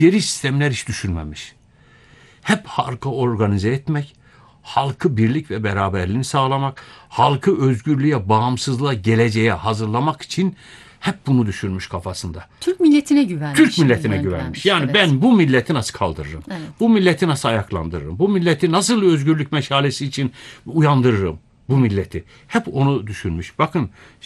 Geri sistemler hiç düşünmemiş. Hep halkı organize etmek, halkı birlik ve beraberliğini sağlamak, halkı özgürlüğe, bağımsızlığa, geleceğe hazırlamak için hep bunu düşünmüş kafasında. Türk milletine güvenmiş. Türk milletine güvenmiş. Yani evet. ben bu milleti nasıl kaldırırım? Evet. Bu milleti nasıl ayaklandırırım? Bu milleti nasıl özgürlük meşalesi için uyandırırım? Bu milleti. Hep onu düşünmüş. Bakın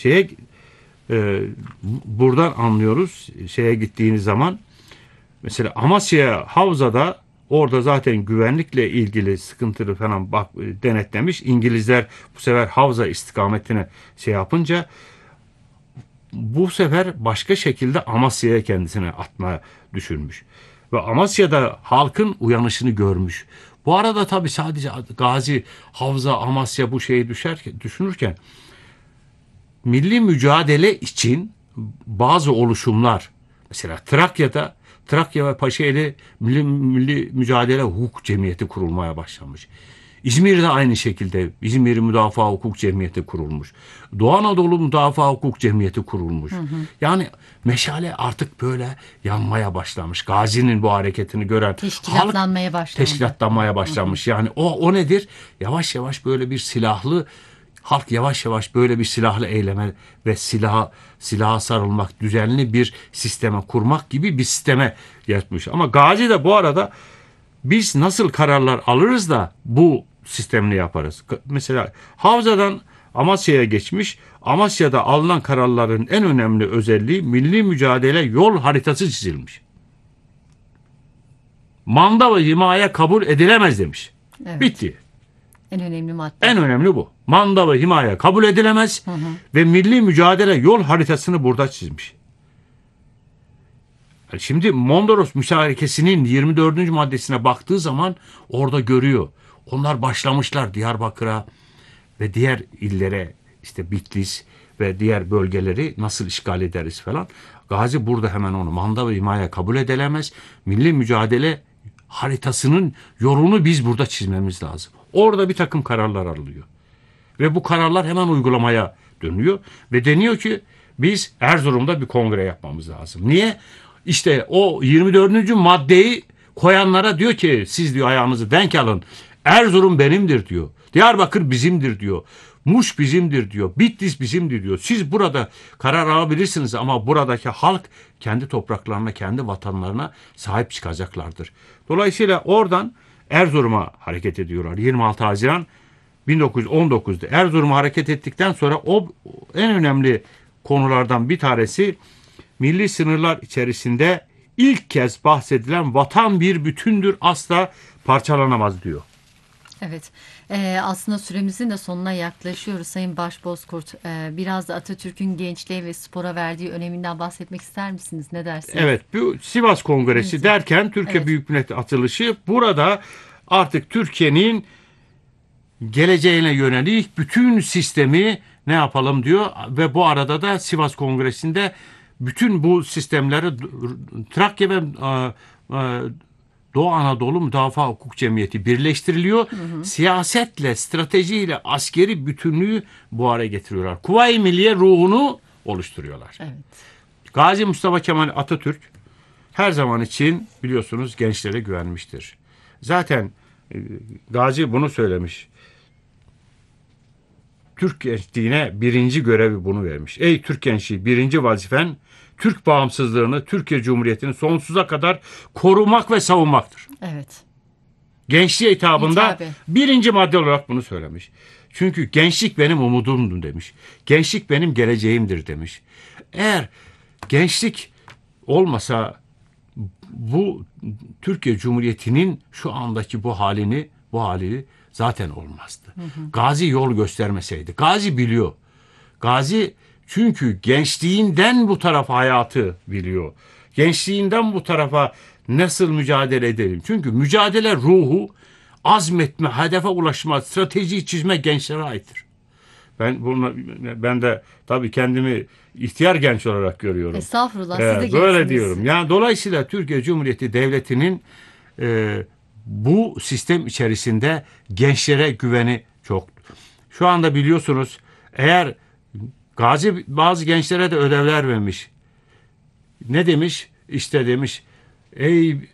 buradan anlıyoruz. Şeye gittiğiniz zaman mesela Amasya Havza'da orada zaten güvenlikle ilgili sıkıntılı falan denetlemiş. İngilizler bu sefer Havza istikametine yapınca bu sefer başka şekilde Amasya'ya kendisine atmaya düşünmüş. Ve Amasya'da halkın uyanışını görmüş. Bu arada tabii sadece Gazi, Havza, Amasya bu şeyi düşünürken milli mücadele için bazı oluşumlar, mesela Trakya ve Paşaeli Milli Mücadele Hukuk Cemiyeti kurulmaya başlamış. İzmir'de aynı şekilde İzmir Müdafaa Hukuk Cemiyeti kurulmuş. Doğu Anadolu Müdafaa Hukuk Cemiyeti kurulmuş. Yani meşale artık böyle yanmaya başlamış. Gazi'nin bu hareketini gören teşkilatlanmaya başlamış. Yani o nedir? Yavaş yavaş böyle bir halk yavaş yavaş böyle bir silahlı eyleme ve silaha sarılmak, düzenli bir sisteme kurmak gibi bir sisteme yatmış. Ama Gazi de bu arada biz nasıl kararlar alırız da bu sistemini yaparız. Mesela Havza'dan Amasya'ya geçmiş. Amasya'da alınan kararların en önemli özelliği milli mücadele yol haritası çizilmiş. Manda ve himaye kabul edilemez demiş. Evet. Bitti. En önemli madde. En önemli bu. Manda ve himaye kabul edilemez ve milli mücadele yol haritasını burada çizmiş. Şimdi Mondros Müsarekesi'nin 24. maddesine baktığı zaman orada görüyor. Onlar başlamışlar Diyarbakır'a ve diğer illere, işte Bitlis ve diğer bölgeleri nasıl işgal ederiz falan. Gazi burada hemen onu manda ve himaye kabul edilemez. Milli mücadele haritasının yolunu biz burada çizmemiz lazım. Orada bir takım kararlar alınıyor. Ve bu kararlar hemen uygulamaya dönüyor. Ve deniyor ki biz Erzurum'da bir kongre yapmamız lazım. Niye? İşte o 24. maddeyi koyanlara diyor ki siz diyor ayağınızı denk alın. Erzurum benimdir diyor. Diyarbakır bizimdir diyor. Muş bizimdir diyor. Bitlis bizimdir diyor. Siz burada karar alabilirsiniz ama buradaki halk kendi topraklarına, kendi vatanlarına sahip çıkacaklardır. Dolayısıyla oradan Erzurum'a hareket ediyorlar. 26 Haziran 1919'da Erzurum'a hareket ettikten sonra o en önemli konulardan bir tanesi milli sınırlar içerisinde ilk kez bahsedilen vatan bir bütündür, asla parçalanamaz diyor. Evet. Aslında süremizin de sonuna yaklaşıyoruz Sayın Başbozkurt. Biraz da Atatürk'ün gençliğe ve spora verdiği öneminden bahsetmek ister misiniz? Ne dersiniz? Evet. Bu Sivas Kongresi derken Türkiye Büyük Millet atılışı, burada artık Türkiye'nin geleceğine yönelik bütün sistemi ne yapalım diyor ve bu arada da Sivas Kongresi'nde bütün bu sistemleri Trakya ve Doğu Anadolu Müdafaa Hukuk Cemiyeti birleştiriliyor. Siyasetle, stratejiyle askeri bütünlüğü bu hale getiriyorlar. Kuvayi Milliye ruhunu oluşturuyorlar. Evet. Gazi Mustafa Kemal Atatürk her zaman için biliyorsunuz gençlere güvenmiştir. Zaten Gazi bunu söylemiş. Türk gençliğine birinci görevi bunu vermiş. Ey Türk gençliği, birinci vazifen Türk bağımsızlığını, Türkiye Cumhuriyeti'ni sonsuza kadar korumak ve savunmaktır. Evet. Gençliğe hitabında birinci madde olarak bunu söylemiş. Çünkü gençlik benim umudumdur demiş. Gençlik benim geleceğimdir demiş. Eğer gençlik olmasa bu Türkiye Cumhuriyeti'nin şu andaki bu hali zaten olmazdı. Gazi yol göstermeseydi. Gazi biliyor. Gazi çünkü gençliğinden bu tarafa hayatı biliyor. Gençliğinden bu tarafa nasıl mücadele edelim? Çünkü mücadele ruhu, azmetme, hedefe ulaşma, strateji çizme gençlere aittir. Ben de tabii kendimi ihtiyar genç olarak görüyorum. Estağfurullah, siz de gençsiniz. Böyle diyorum. Yani dolayısıyla Türkiye Cumhuriyeti Devleti'nin bu sistem içerisinde gençlere güveni çok. Şu anda biliyorsunuz eğer Gazi bazı gençlere de ödevler vermiş. Ne demiş? İşte demiş Ey